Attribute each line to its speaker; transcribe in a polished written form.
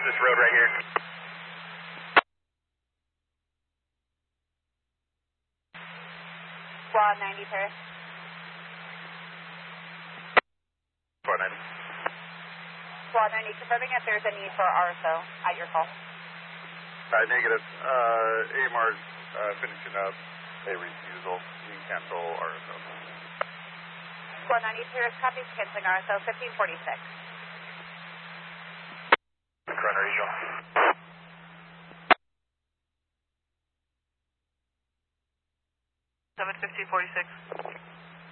Speaker 1: this road right here.
Speaker 2: Squad 90, Paris.
Speaker 1: Squad 90.
Speaker 2: Squad 90, confirming if there's a need for RSO at your call.
Speaker 1: Negative. AMR's finishing up a refusal. You can cancel RSO.
Speaker 2: Squad 90, Paris, copy, canceling RSO 1546.
Speaker 1: Corona Regional.
Speaker 2: 71546.